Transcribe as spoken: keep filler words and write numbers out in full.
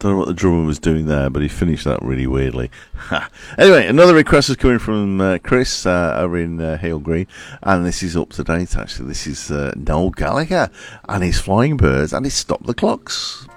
Don't know what the drummer was doing there, but he finished that really weirdly. Anyway, another request is coming from uh, Chris uh, over in uh, Hale Green, and this is up to date, actually. This is uh, Noel Gallagher and his Flying Birds, and it's Stop the Clocks.